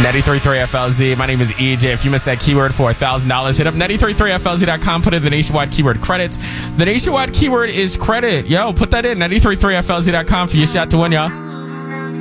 Netty33FLZ. My name is EJ. If you missed that keyword for $1,000, hit up Netty33FLZ.com. Put in the nationwide keyword credits. The nationwide keyword is credit. Yo, put that in Netty33FLZ.com for your shot to win, y'all.